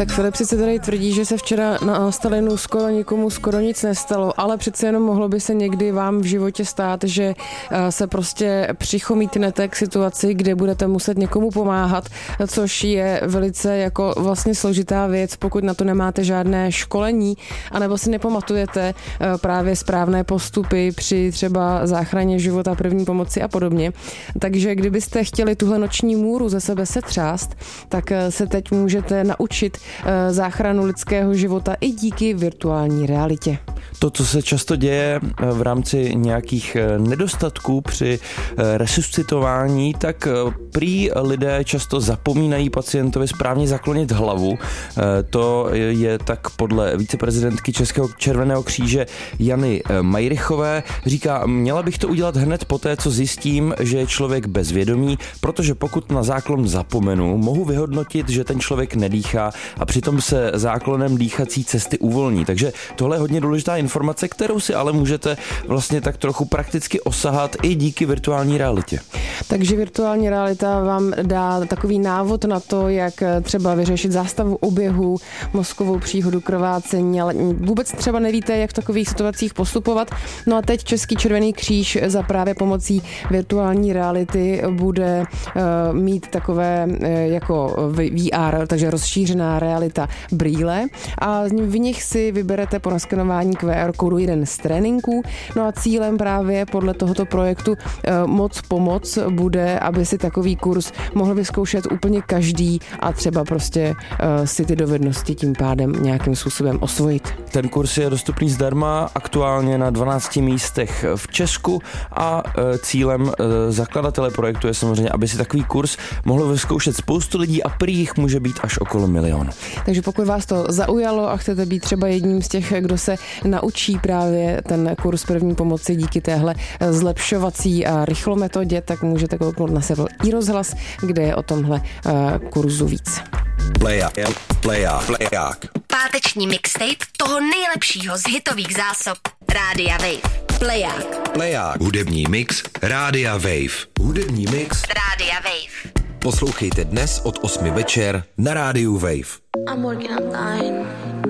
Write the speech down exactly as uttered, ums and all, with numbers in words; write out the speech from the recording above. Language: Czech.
Tak Filip sice tady tvrdí, že se včera na Stalinu skoro nikomu skoro nic nestalo, ale přece jenom mohlo by se někdy vám v životě stát, že se prostě přichomítnete k situaci, kde budete muset někomu pomáhat, což je velice jako vlastně složitá věc, pokud na to nemáte žádné školení, anebo si nepamatujete právě správné postupy při třeba záchraně života, první pomoci a podobně. Takže kdybyste chtěli tuhle noční můru ze sebe setřást, tak se teď můžete naučit záchranu lidského života i díky virtuální realitě. To, co se často děje v rámci nějakých nedostatků při resuscitování, tak prý lidé často zapomínají pacientovi správně zaklonit hlavu. To je tak podle viceprezidentky Českého červeného kříže Jany Majrichové. Říká, měla bych to udělat hned poté, co zjistím, že je člověk bezvědomý, protože pokud na záklon zapomenu, mohu vyhodnotit, že ten člověk nedýchá a přitom se záklonem dýchací cesty uvolní. Takže tohle je hodně důležitá informace, kterou si ale můžete vlastně tak trochu prakticky osahat i díky virtuální realitě. Takže virtuální realita vám dá takový návod na to, jak třeba vyřešit zástavu oběhu, mozkovou příhodu, krvácení, ale vůbec třeba nevíte, jak v takových situacích postupovat. No a teď Český červený kříž za právě pomocí virtuální reality bude uh, mít takové uh, jako V R, takže rozšířená realita brýle a v nich si vyberete po naskenování Q R kódu jeden z tréninků. No a cílem právě podle tohoto projektu uh, Moc pomoc bude, aby si takový kurz mohl vyzkoušet úplně každý a třeba prostě uh, si ty dovednosti tím pádem nějakým způsobem osvojit. Ten kurz je dostupný zdarma aktuálně na dvanácti místech v Česku a uh, cílem uh, zakladatele projektu je samozřejmě, aby si takový kurz mohlo vyzkoušet spoustu lidí a prý jich může být až okolo milionu. Takže pokud vás to zaujalo a chcete být třeba jedním z těch, kdo se naučí právě ten kurz první pomoci díky téhle zlepšovací a rychlometodě, tak můžete kouknout na server iRozhlas, kde je o tomhle uh, kurzu víc. Pleják, pleják, pleják. Páteční mixtape toho nejlepšího z hitových zásob Rádia Wave. Pleják. Pleják. Hudební mix Rádia Wave. Hudební mix Rádia Wave. Poslouchejte dnes od osmi večer na Rádiu Wave. I'm working on line.